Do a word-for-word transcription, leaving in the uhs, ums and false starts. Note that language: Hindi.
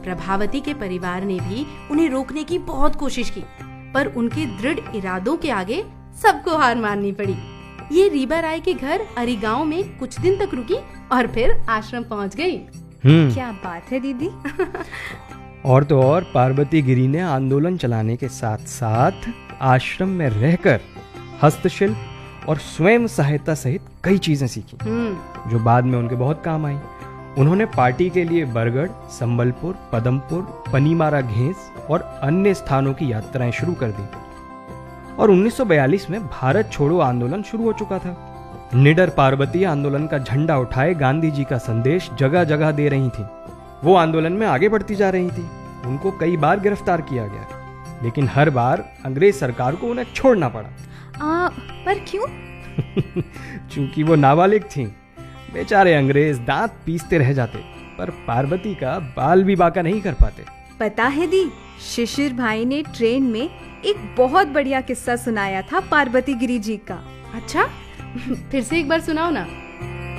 प्रभावती के परिवार ने भी उन्हें रोकने की बहुत कोशिश की, पर उनके दृढ़ इरादों के आगे सबको हार माननी पड़ी। ये रीबा राय के घर अरिगांव में कुछ दिन तक रुकी और फिर आश्रम पहुंच गई। हम्म क्या बात है दीदी। और तो और पार्वती गिरी ने आंदोलन चलाने के साथ साथ आश्रम में रहकर हस्तशिल्प और स्वयं सहायता सहित कई चीजें सीखी जो बाद में उनके बहुत काम आई। उन्होंने पार्टी के लिए बरगढ़, संबलपुर, पदमपुर, पनीमारा घेंस और अन्य स्थानों की यात्राएं शुरू कर दी और उन्नीस सौ बयालीस में भारत छोड़ो आंदोलन शुरू हो चुका था। निडर पार्वती आंदोलन का झंडा उठाए गांधी जी का संदेश जगह जगह दे रही थी। वो आंदोलन में आगे बढ़ती जा रही थी। उनको कई बार गिरफ्तार किया गया, लेकिन हर बार अंग्रेज सरकार को उन्हें छोड़ना पड़ा। आ, पर क्यों? चूंकि वो नाबालिग थीं। बेचारे अंग्रेज दांत पीसते रह जाते, पर पार्वती का बाल भी बांका नहीं कर पाते। पता है दी, शिशिर भाई ने ट्रेन में एक बहुत बढ़िया किस्सा सुनाया था पार्वती गिरी जी का। अच्छा, फिर से एक बार सुनाओ ना।